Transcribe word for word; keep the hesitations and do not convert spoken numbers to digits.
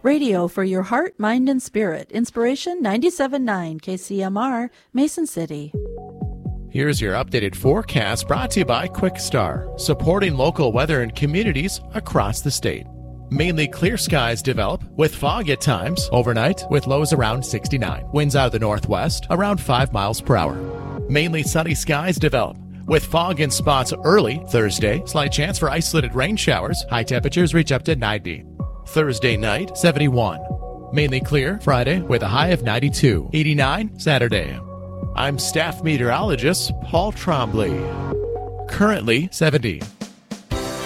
Radio for your heart, mind, and spirit. Inspiration ninety-seven point nine K C M R, Mason City. Here's your updated forecast brought to you by QuickStar, supporting local weather and communities across the state. Mainly clear skies develop with fog at times overnight with lows around sixty-nine. Winds out of the northwest around five miles per hour. Mainly sunny skies develop with fog in spots early Thursday. Slight chance for isolated rain showers. High temperatures reach up to ninety. Thursday night, seventy-one. Mainly clear Friday with a high of ninety-two. eighty-nine Saturday. I'm staff meteorologist Paul Trombley. Currently seventy.